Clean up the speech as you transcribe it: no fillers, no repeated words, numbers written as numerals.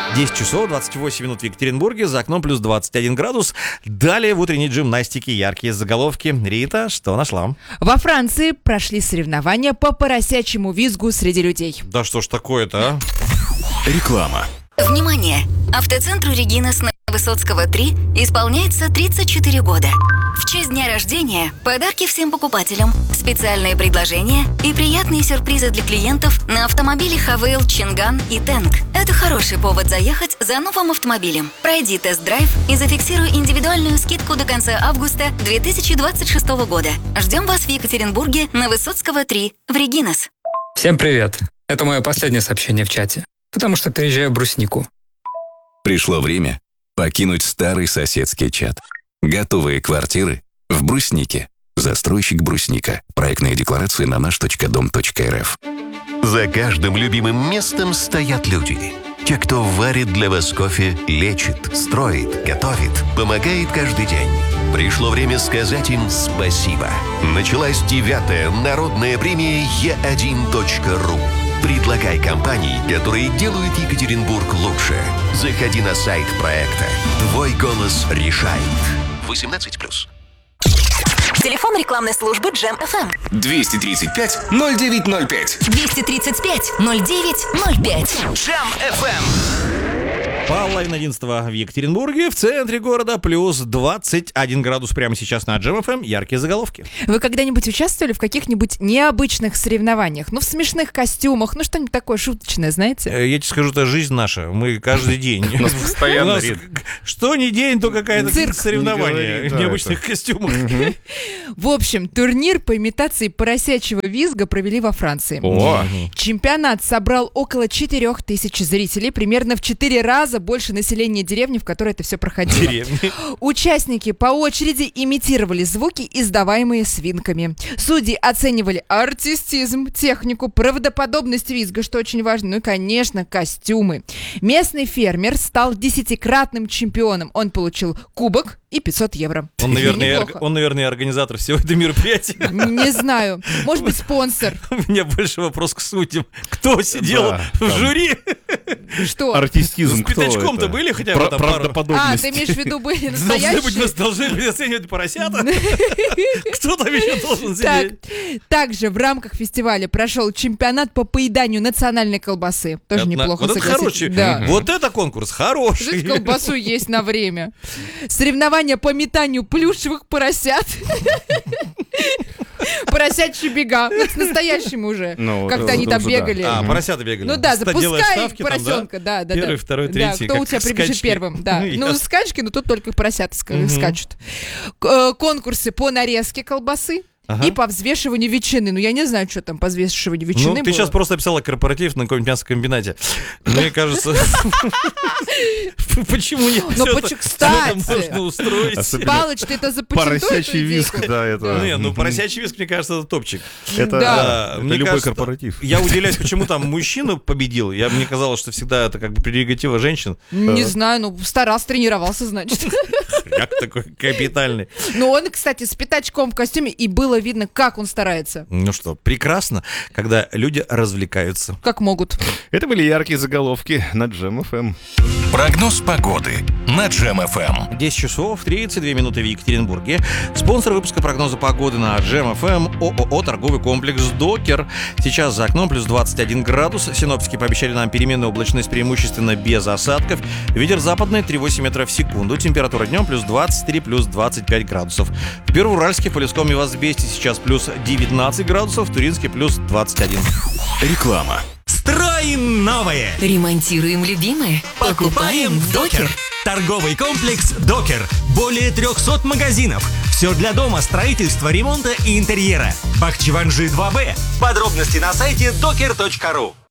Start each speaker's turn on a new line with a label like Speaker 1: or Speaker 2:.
Speaker 1: 10 часов 28 минут в Екатеринбурге, за окном плюс 21 градус. Далее в утренней гимнастике яркие заголовки. Рита, что нашла?
Speaker 2: Во Франции прошли соревнования по поросячьему визгу среди людей.
Speaker 1: Да что ж такое-то, а?
Speaker 3: Реклама.
Speaker 4: Внимание! Автоцентру «Регинас» на Высоцкого 3 исполняется 34 года. В честь дня рождения подарки всем покупателям, специальные предложения и приятные сюрпризы для клиентов на автомобили Хавейл, Чинган и Тэнг. Это хороший повод заехать за новым автомобилем. Пройди тест-драйв и зафиксируй индивидуальную скидку до конца августа 2026 года. Ждем вас в Екатеринбурге на Высоцкого 3 в «Регинас».
Speaker 5: Всем привет. Это мое последнее сообщение в чате, потому что переезжаю в Бруснику.
Speaker 3: Пришло время покинуть старый соседский чат. Готовые квартиры в Бруснике. Застройщик Брусника. Проектная декларация на наш.дом.рф.
Speaker 6: За каждым любимым местом стоят люди. Те, кто варит для вас кофе, лечит, строит, готовит, помогает каждый день. Пришло время сказать им спасибо. Началась 9-я народная премия E1.ru. Предлагай компании, которые делают Екатеринбург лучше. Заходи на сайт проекта. Твой голос решает. 18+.
Speaker 4: Телефон рекламной службы Джем FM.
Speaker 3: 235-0905.
Speaker 4: 235-0905.
Speaker 3: Джем FM.
Speaker 1: Половина 11 в Екатеринбурге, в центре города, плюс 21 градус прямо сейчас на Джем FM. Яркие заголовки.
Speaker 2: Вы когда-нибудь участвовали в каких-нибудь необычных соревнованиях? Ну, в смешных костюмах, ну, что-нибудь такое шуточное, знаете?
Speaker 1: Я тебе скажу, это жизнь наша. Мы каждый день.
Speaker 5: У нас постоянно, Рит.
Speaker 1: Что ни день, то какая-то
Speaker 2: Цирк.
Speaker 1: соревнование в необычных костюмах.
Speaker 2: В общем, турнир по имитации поросячьего визга провели во Франции.
Speaker 5: О,
Speaker 2: Чемпионат собрал около 4000 зрителей, примерно в 4 раза больше населения деревни, в которой это все проходило.
Speaker 1: Деревни.
Speaker 2: Участники по очереди имитировали звуки, издаваемые свинками. Судьи оценивали артистизм, технику, правдоподобность визга, что очень важно, ну и, конечно, костюмы. Местный фермер стал 10-кратным чемпионом. Он получил кубок и 500 евро.
Speaker 1: Он,
Speaker 2: Неплохо.
Speaker 1: наверное, организатор всего этого мероприятия.
Speaker 2: Не знаю. Может быть, спонсор.
Speaker 1: У меня больше вопрос к судьям. Кто сидел в жюри?
Speaker 2: Что?
Speaker 7: Артистизм,
Speaker 1: С
Speaker 7: кто
Speaker 1: пятачком-то
Speaker 7: это?
Speaker 1: были хотя бы там пару?
Speaker 2: А,
Speaker 7: Правдоподобность.
Speaker 2: ты имеешь в виду были
Speaker 1: Должны быть
Speaker 2: настоящие?
Speaker 1: оценивать поросята? Кто там еще должен
Speaker 2: Так,
Speaker 1: сидеть?
Speaker 2: также в рамках фестиваля прошел чемпионат по поеданию национальной колбасы. Тоже неплохо,
Speaker 1: Вот это
Speaker 2: согласитесь.
Speaker 1: хороший.
Speaker 2: Да.
Speaker 1: Вот это конкурс хороший.
Speaker 2: Жить колбасу есть на время. Соревнования по метанию плюшевых поросят. Поросячьи бега. Ну, с настоящими уже.
Speaker 7: Ну,
Speaker 2: Как-то они там
Speaker 7: тоже да.
Speaker 2: бегали.
Speaker 1: Поросята бегали.
Speaker 2: Ну да,
Speaker 1: Делая
Speaker 2: запускай
Speaker 1: ставки там, да?
Speaker 2: поросенка, да.
Speaker 1: Первый, второй,
Speaker 2: Да,
Speaker 1: третий,
Speaker 2: кто у
Speaker 1: как
Speaker 2: тебя прибежит
Speaker 1: скачки.
Speaker 2: первым, да. Ну,
Speaker 1: ясно.
Speaker 2: скачки, но тут только поросята скачут. Конкурсы по нарезке колбасы и по взвешиванию ветчины. Ну, я не знаю, что там по взвешиванию ветчины
Speaker 1: Ну, ты
Speaker 2: было.
Speaker 1: сейчас просто описала корпоратив на каком-нибудь мясокомбинате. Мне кажется... Почему не
Speaker 2: Ну,
Speaker 1: все это
Speaker 2: кстати.
Speaker 1: можно устроить?
Speaker 2: Палыч, ты это запатентуешь?
Speaker 7: Поросячий
Speaker 2: эту
Speaker 7: виск,
Speaker 2: идейку?
Speaker 7: да, это...
Speaker 1: Не, ну поросячий виск, мне кажется, это топчик.
Speaker 7: Это,
Speaker 2: Да.
Speaker 7: это
Speaker 1: Мне
Speaker 7: любой
Speaker 1: кажется,
Speaker 7: корпоратив.
Speaker 1: Я удивляюсь, почему там мужчина победил. Мне казалось, что всегда это как бы прерогатива женщин.
Speaker 2: Не знаю, ну, старался, тренировался, значит.
Speaker 1: Как такой капитальный.
Speaker 2: Но он, кстати, с пятачком в костюме, и было видно, как он старается.
Speaker 1: Ну что, прекрасно, когда люди развлекаются.
Speaker 2: Как могут.
Speaker 7: Это были яркие заголовки на Джем FM.
Speaker 3: Прогноз погоды на Джем FM.
Speaker 1: 10 часов 32 минуты в Екатеринбурге. Спонсор выпуска прогноза погоды на Джем FM ООО «Торговый комплекс Докер». Сейчас за окном плюс 21 градус. Синоптики пообещали нам переменную облачность преимущественно без осадков. Ветер западный 3,8 метров в секунду. Температура днем плюс 23, плюс 25 градусов. В Первоуральске, в Полесском и Возбесте сейчас плюс 19 градусов. В Туринске плюс 21.
Speaker 3: Реклама.
Speaker 8: Строим новое.
Speaker 4: Ремонтируем любимое. Покупаем в Докер.
Speaker 8: Торговый комплекс «Докер». Более 300 магазинов. Все для дома, строительства, ремонта и интерьера. Бахчеванжи 2Б. Подробности на сайте doker.ru.